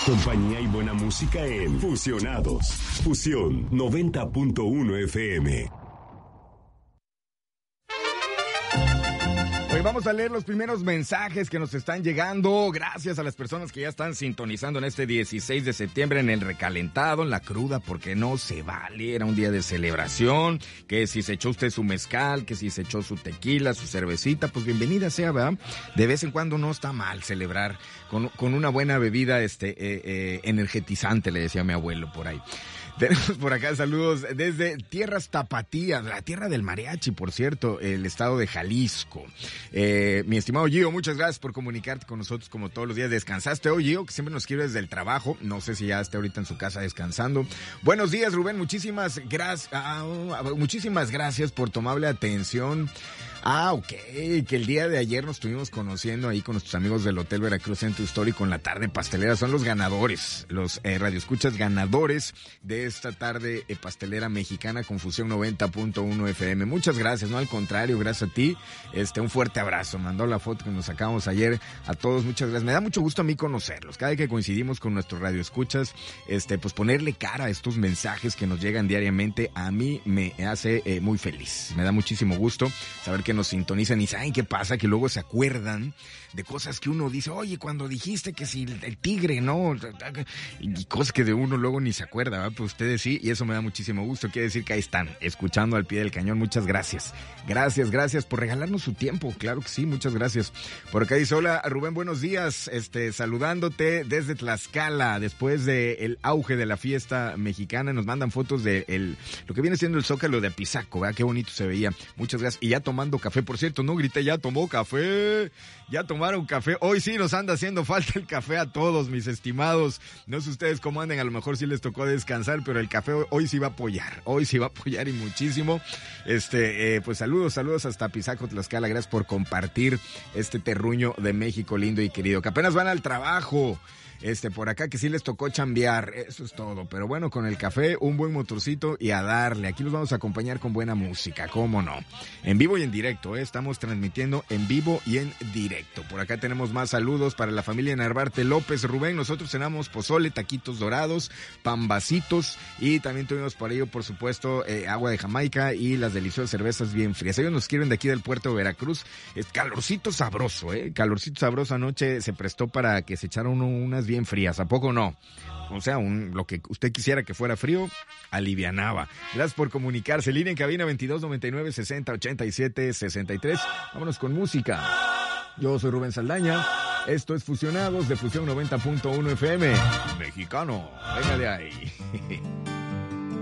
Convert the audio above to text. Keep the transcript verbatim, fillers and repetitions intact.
Compañía y buena música en Fusionados. Fusión noventa punto uno F M. Hoy vamos a leer los primeros mensajes que nos están llegando. Gracias a las personas que ya están sintonizando en este dieciséis de septiembre en el recalentado, en la cruda, porque no se vale. Era un día de celebración. Que si se echó usted su mezcal, que si se echó su tequila, su cervecita, pues bienvenida sea, ¿verdad? De vez en cuando no está mal celebrar con, con una buena bebida este eh, eh, energetizante, le decía mi abuelo por ahí. Tenemos por acá saludos desde Tierras Tapatías, la tierra del mariachi, por cierto, el estado de Jalisco. Eh, mi estimado Gio, muchas gracias por comunicarte con nosotros como todos los días. ¿Descansaste hoy, Gio? Que siempre nos quiere desde el trabajo. No sé si ya está ahorita en su casa descansando. Buenos días, Rubén. Muchísimas gracias, ah, muchísimas gracias por tu amable atención. Ah, ok, que el día de ayer nos estuvimos conociendo ahí con nuestros amigos del Hotel Veracruz Centro Histórico en la tarde pastelera. Son los ganadores, los eh, radioescuchas ganadores de esta tarde eh, pastelera mexicana con Fusión noventa punto uno F M. Muchas gracias, no al contrario, gracias a ti. Este, un fuerte abrazo. Mandó la foto que nos sacamos ayer a todos, muchas gracias. Me da mucho gusto a mí conocerlos. Cada vez que coincidimos con nuestros radioescuchas, este, pues ponerle cara a estos mensajes que nos llegan diariamente, a mí me hace eh, muy feliz. Me da muchísimo gusto saber que nos sintonizan y saben qué pasa, que luego se acuerdan de cosas que uno dice, oye, cuando dijiste que si el, el tigre, ¿no? Y cosas que de uno luego ni se acuerda, ¿verdad? Pues ustedes sí, y eso me da muchísimo gusto. Quiere decir que ahí están, escuchando al pie del cañón. Muchas gracias. Gracias, gracias por regalarnos su tiempo. Claro que sí, muchas gracias. Por acá dice, hola, Rubén, buenos días. Este, saludándote desde Tlaxcala, después del auge de la fiesta mexicana. Nos mandan fotos de el, lo que viene siendo el Zócalo de Apizaco, ¿verdad? Qué bonito se veía. Muchas gracias. Y ya tomando café, por cierto, no grité, ya tomó café, ya tomaron café. Hoy sí nos anda haciendo falta el café a todos, mis estimados. No sé ustedes cómo anden, a lo mejor sí les tocó descansar, pero el café hoy, hoy sí va a apoyar, hoy sí va a apoyar y muchísimo. Este, eh, pues saludos, saludos hasta Apizaco, Tlaxcala. Gracias por compartir este terruño de México lindo y querido, que apenas van al trabajo. Este, por acá que sí les tocó chambear, eso es todo. Pero bueno, con el café, un buen motorcito y a darle. Aquí los vamos a acompañar con buena música, cómo no. En vivo y en directo, ¿eh? Estamos transmitiendo en vivo y en directo. Por acá tenemos más saludos para la familia Narvarte López. Rubén, nosotros cenamos pozole, taquitos dorados, pambacitos y también tuvimos por ello, por supuesto, eh, agua de Jamaica y las deliciosas cervezas bien frías. Ellos nos quieren de aquí del puerto de Veracruz. Es calorcito sabroso, ¿eh? Calorcito sabroso. Anoche se prestó para que se echaran uno, unas bien frías, ¿a poco no? O sea, un, lo que usted quisiera que fuera frío, alivianaba. Gracias por comunicarse. Línea en cabina veintidós noventa y nueve sesenta ochenta y siete sesenta y tres. Vámonos con música. Yo soy Rubén Saldaña. Esto es Fusionados de Fusión noventa punto uno F M. Mexicano. Venga de ahí.